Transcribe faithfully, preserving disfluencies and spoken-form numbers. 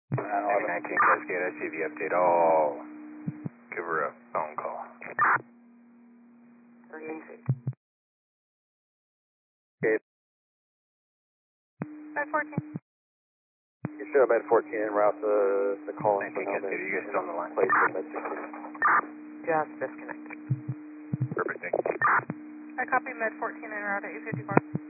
Heavy nineteen Cascade, I see the update. I'll give her a phone call. Okay. Med fourteen. You show Med fourteen en route to the call. nineteen Cascade, you guys still on the line? Place for Med sixteen. Just disconnected. Perfect, thank you. I copy Med fourteen en route to eight fifty-four.